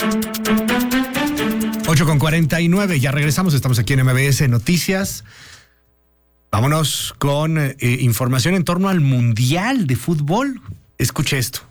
8:49, ya regresamos, estamos aquí en MBS Noticias. Vámonos con información en torno al Mundial de Fútbol. Escuche esto.